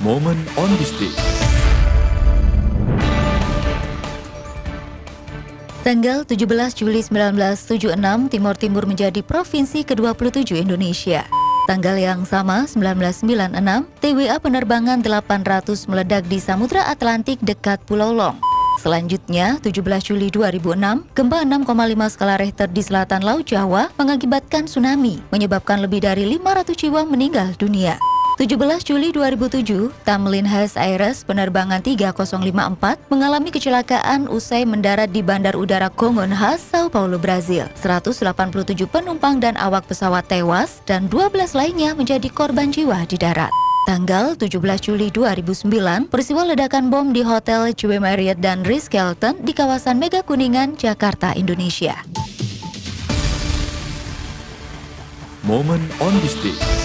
Moment on this day. Tanggal 17 Juli 1976, Timor Timur menjadi provinsi ke-27 Indonesia. Tanggal yang sama, 1996, TWA penerbangan 800 meledak di Samudra Atlantik dekat Pulau Long. Selanjutnya, 17 Juli 2006, gempa 6,5 skala Richter di selatan Laut Jawa mengakibatkan tsunami, menyebabkan lebih dari 500 jiwa meninggal dunia. 17 Juli 2007, Tamlin Has Aires penerbangan 3054 mengalami kecelakaan usai mendarat di Bandar Udara Congonhas, Sao Paulo, Brazil. 187 penumpang dan awak pesawat tewas dan 12 lainnya menjadi korban jiwa di darat. Tanggal 17 Juli 2009, peristiwa ledakan bom di Hotel JW Marriott dan Ritz-Carlton di kawasan Mega Kuningan, Jakarta, Indonesia. Moment on this day.